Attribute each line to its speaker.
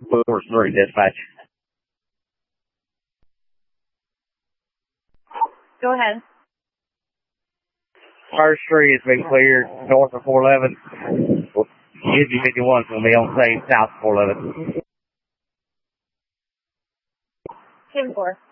Speaker 1: Force 3, dispatch.
Speaker 2: Go ahead.
Speaker 1: First 3 has been cleared north of 411. Usually 51 is going to be on same south of 411.
Speaker 2: 10-4.